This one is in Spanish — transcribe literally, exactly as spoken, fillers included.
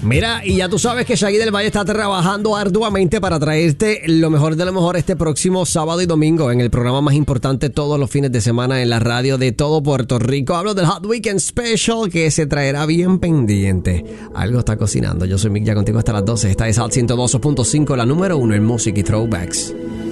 Mira, y ya tú sabes que Shaggy del Valle está trabajando arduamente para traerte lo mejor de lo mejor este próximo sábado y domingo en el programa más importante todos los fines de semana en la radio de todo Puerto Rico. Hablo del Hot Weekend Special que se traerá bien pendiente. Algo está cocinando. Yo soy Mick, ya contigo hasta las doce. Esta es Hot ciento dos punto cinco, la número uno en música y throwbacks.